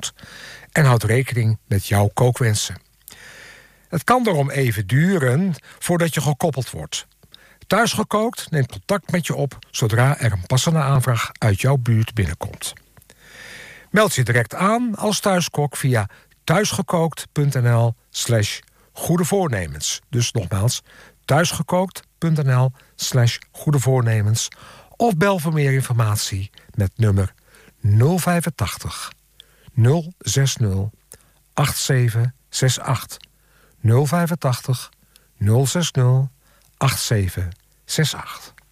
houdt en houdt rekening met jouw kookwensen. Het kan daarom even duren voordat je gekoppeld wordt. Thuisgekookt neemt contact met je op zodra er een passende aanvraag uit jouw buurt binnenkomt. Meld je direct aan als thuiskok via thuisgekookt.nl/goede voornemens. Dus nogmaals, thuisgekookt.nl/goede-voornemens. Of bel voor meer informatie met nummer 085 060 8768. 085 060 8768.